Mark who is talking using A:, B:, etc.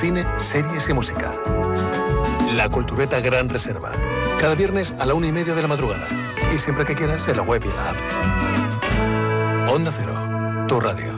A: cine, series y música. La Cultureta Gran Reserva. Cada viernes a la 1:30 de la madrugada. Y siempre que quieras en la web y en la app. Onda Cero, tu radio.